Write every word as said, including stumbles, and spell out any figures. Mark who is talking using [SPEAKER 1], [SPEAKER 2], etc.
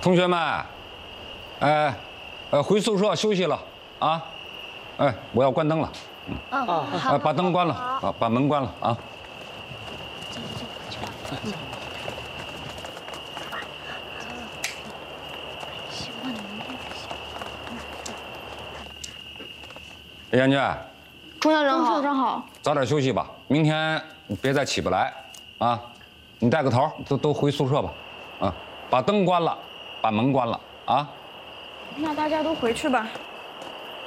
[SPEAKER 1] 同学们，哎，呃，回宿舍休息了啊！哎，我要关灯了。嗯。
[SPEAKER 2] 哦，好。
[SPEAKER 1] 呃，把灯关了啊，把门关了啊。
[SPEAKER 2] 走走走，去吧。喜欢你明天
[SPEAKER 1] 杨娟，
[SPEAKER 3] 钟校长好，
[SPEAKER 2] 校长好。
[SPEAKER 1] 早点休息吧，明天别再起不来啊！你带个头，都都回宿舍吧，啊，把灯关了，把门关了啊。
[SPEAKER 3] 那大家都回去吧。